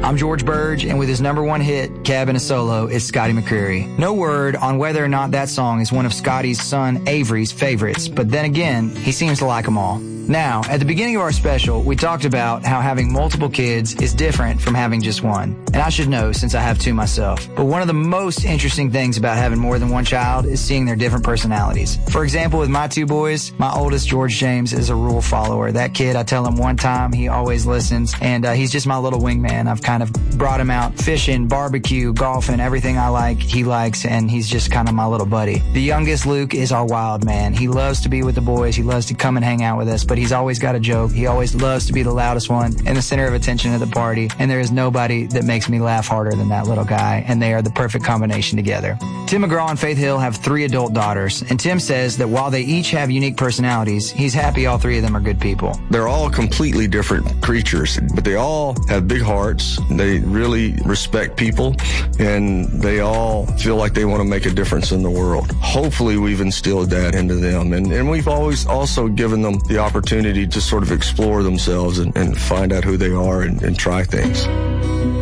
I'm George Burge, and with his #1 hit, Cab in a Solo, is Scotty McCreery. No word on whether or not that song is one of Scotty's son Avery's favorites, but then again, he seems to like them all. Now, at the beginning of our special, we talked about how having multiple kids is different from having just one. And I should know since I have two myself. But one of the most interesting things about having more than one child is seeing their different personalities. For example, with my two boys, my oldest, George James, is a rule follower. That kid, I tell him one time, he always listens, and he's just my little wingman. I've kind of brought him out fishing, barbecue, golfing, everything I like, he likes, and he's just kind of my little buddy. The youngest, Luke, is our wild man. He loves to be with the boys. He loves to come and hang out with us, but he's always got a joke. He always loves to be the loudest one and the center of attention at the party, and there is nobody that makes me laugh harder than that little guy, and they are the perfect combination together. Tim McGraw and Faith Hill have 3 adult daughters, and Tim says that while they each have unique personalities, he's happy all 3 of them are good people. They're all completely different creatures, but they all have big hearts. They really respect people, and they all feel like they want to make a difference in the world. Hopefully we've instilled that into them, and we've always also given them the opportunity to sort of explore themselves and find out who they are and try things.